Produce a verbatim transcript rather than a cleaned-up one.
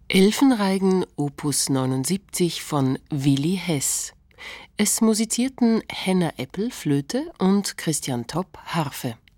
Elfenreigen Opus neunundsiebzig von Willi Hess. Es musizierten Henner Eppel Flöte und Christian Topp Harfe.